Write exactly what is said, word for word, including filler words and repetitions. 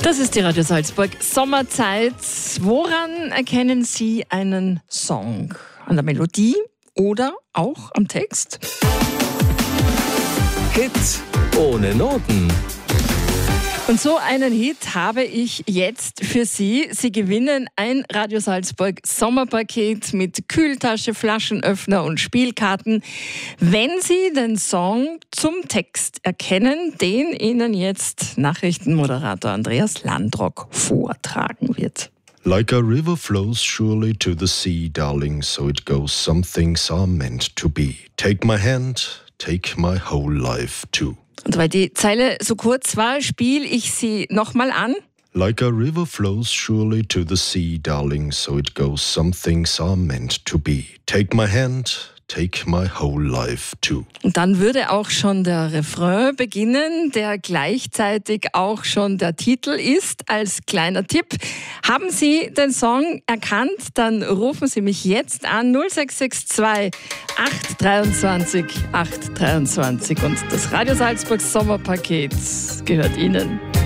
Das ist die Radio Salzburg Sommerzeit. Woran erkennen Sie einen Song? An der Melodie oder auch am Text? Hit ohne Noten. Und so einen Hit habe ich jetzt für Sie. Sie gewinnen ein Radio Salzburg Sommerpaket mit Kühltasche, Flaschenöffner und Spielkarten, wenn Sie den Song zum Text erkennen, den Ihnen jetzt Nachrichtenmoderator Andreas Landrock vortragen wird. Like a river flows surely to the sea, darling, so it goes. Some things are meant to be. Take my hand, take my whole life too. Und weil die Zeile so kurz war, spiele ich sie nochmal an. Like a river flows surely to the sea, darling, so it goes. Some things are meant to be. Take my hand, take my whole life too. Und dann würde auch schon der Refrain beginnen, der gleichzeitig auch schon der Titel ist. Als kleiner Tipp, haben Sie den Song erkannt, dann rufen Sie mich jetzt an null sechs sechs zwei acht zwei drei acht zwei und das Radio Salzburg Sommerpaket gehört Ihnen.